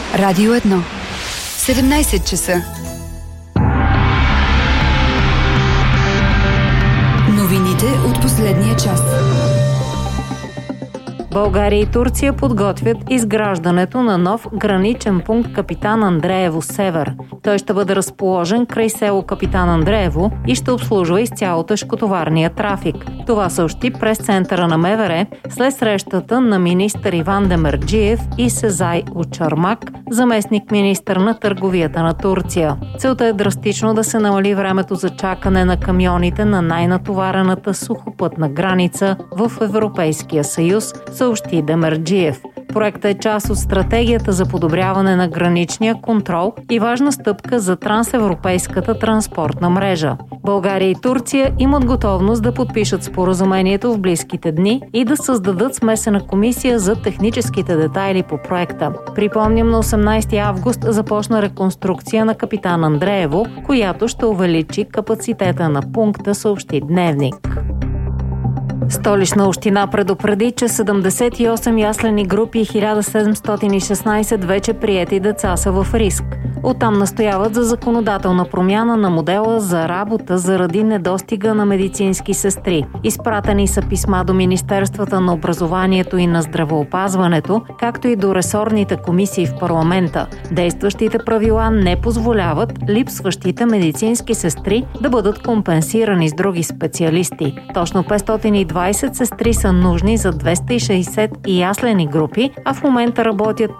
Радио 1. 17 часа. Новините от последния час. България и Турция подготвят изграждането на нов граничен пункт Капитан Андреево север. Той ще бъде разположен край село Капитан Андреево и ще обслужва изцяло тежкотоварния трафик. Това съобщи пресцентъра на МВР след срещата на министър Иван Демерджиев и Сезай Очармак, заместник-министър на търговията на Турция. Целта е драстично да се намали времето за чакане на камионите на най-натоварената сухопътна граница в Европейския съюз, съобщи Демерджиев. Проектът е част от стратегията за подобряване на граничния контрол и важна стъпка за трансевропейската транспортна мрежа. България и Турция имат готовност да подпишат споразумението в близките дни и да създадат смесена комисия за техническите детайли по проекта. Припомням, на 18 август започна реконструкция на Капитан Андреево, която ще увеличи капацитета на пункта, съобщи Дневник. Столична община предупреди, че 78 яслени групи и 1716 вече приети деца са в риск. Оттам настояват за законодателна промяна на модела за работа заради недостига на медицински сестри. Изпратени са писма до Министерствата на образованието и на здравеопазването, както и до ресорните комисии в парламента. Действащите правила не позволяват липсващите медицински сестри да бъдат компенсирани с други специалисти. Точно 520 сестри са нужни за 260 яслени групи, а в момента работят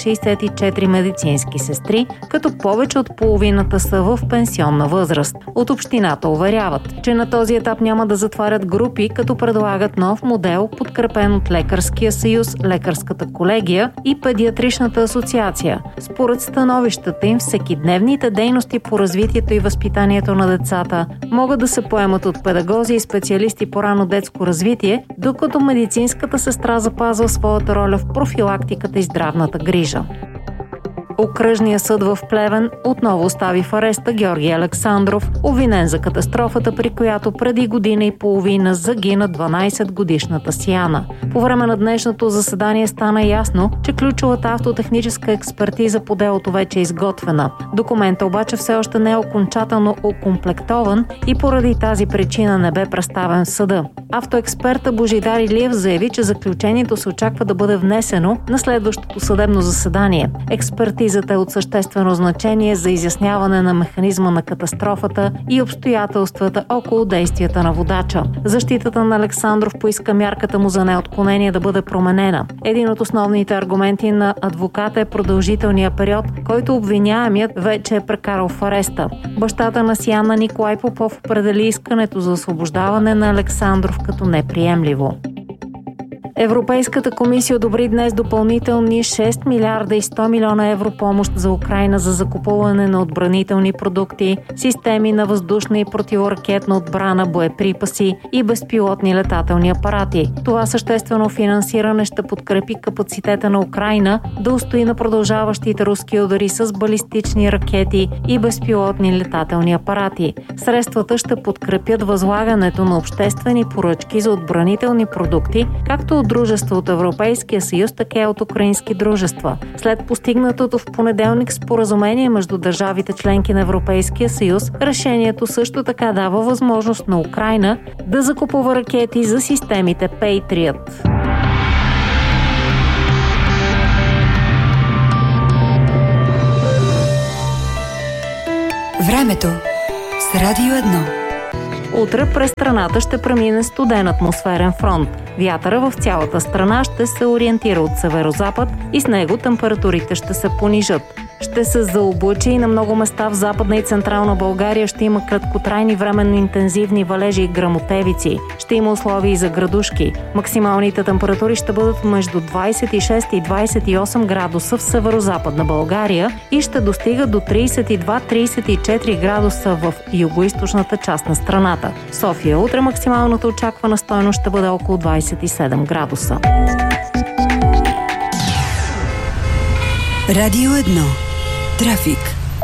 364 медицински сестри, като повече от половината са в пенсионна възраст. От общината уверяват, че на този етап няма да затварят групи, като предлагат нов модел, подкрепен от Лекарския съюз, Лекарската колегия и Педиатричната асоциация. Според становищата им, всекидневните дейности по развитието и възпитанието на децата могат да се поемат от педагози и специалисти по рано детско развитие, докато медицинската сестра запазва своята роля в профилактиката и здравната грижа. Окръжният съд в Плевен отново остави в ареста Георги Александров, обвинен за катастрофата, при която преди година и половина загина 12-годишната Сияна. По време на днешното заседание стана ясно, че ключовата автотехническа експертиза по делото вече е изготвена. Документът обаче все още не е окончателно окомплектован и поради тази причина не бе представен в съда. Автоексперта Божидар Илиев заяви, че заключението се очаква да бъде внесено на следващото съдебно заседание. Експертизата е от съществено значение за изясняване на механизма на катастрофата и обстоятелствата около действията на водача. Защитата на Александров поиска мярката му за неотклонение да бъде променена. Един от основните аргументи на адвоката е продължителния период, който обвиняемият вече е прекарал в ареста. Бащата на Сияна, Николай Попов, определи искането за освобождаване на Александров като неприемливо. Европейската комисия одобри днес допълнителни 6 милиарда и 100 милиона евро помощ за Украйна за закупуване на отбранителни продукти, системи на въздушна и противоракетна отбрана, боеприпаси и безпилотни летателни апарати. Това съществено финансиране ще подкрепи капацитета на Украйна да устои на продължаващите руски удари с балистични ракети и безпилотни летателни апарати. Средствата ще подкрепят възлагането на обществени поръчки за отбранителни продукти, както от дружества от Европейския съюз, така и от украински дружества. След постигнатото в понеделник споразумение между държавите членки на Европейския съюз, решението също така дава възможност на Украйна да закупува ракети за системите Patriot. Времето с Радио 1. Утре през страната ще премине студен атмосферен фронт. Вятъра в цялата страна ще се ориентира от северозапад и с него температурите ще се понижат. Ще се заоблачи и на много места в Западна и Централна България ще има краткотрайни временно интензивни валежи и гръмотевици. Ще има условия и за градушки. Максималните температури ще бъдат между 26 и 28 градуса в северозападна България и ще достигат до 32-34 градуса в югоизточната част на страната. В София утре максималната очаквана стойност ще бъде около 27 градуса. Радио 1. Трафик.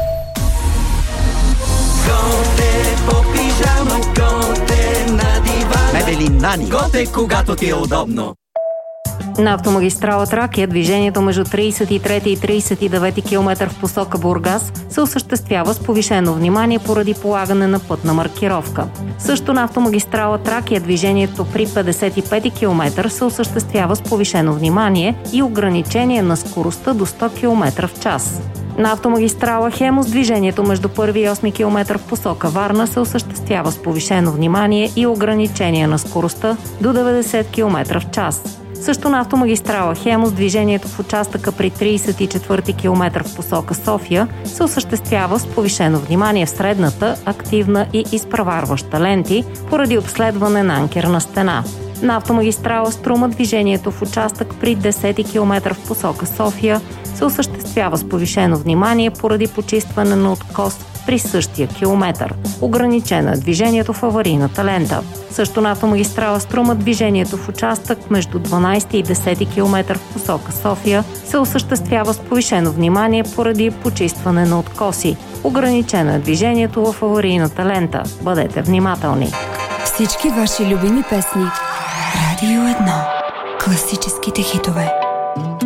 Готе по пижама, готе на дивана. Мебели Нани. Готе, когато ти е удобно. На автомагистрала Тракия движението между 33 и 39 км в посока Бургас се осъществява с повишено внимание поради полагане на пътна маркировка. Също на автомагистрала Тракия движението при 55 км се осъществява с повишено внимание и ограничение на скоростта до 100 км в час. На автомагистрала Хемус движението между 1 и 8 км в посока Варна се осъществява с повишено внимание и ограничение на скоростта до 90 км в час. Също на автомагистрала Хемус движението в участъка при 34 км в посока София се осъществява с повишено внимание в средната, активна и изпреварваща ленти поради обследване на анкерна стена. На автомагистрала Струма движението в участък при 10 км в посока София се осъществява с повишено внимание поради почистване на откос при същия километър. Ограничено е движението в аварийната лента. Също на автомагистрала Струма движението в участък между 12 и 10 км в посока София се осъществява с повишено внимание поради почистване на откоси. Ограничено е движението в аварийната лента. Бъдете внимателни! Всички ваши любими песни. Радио 1. Класическите хитове.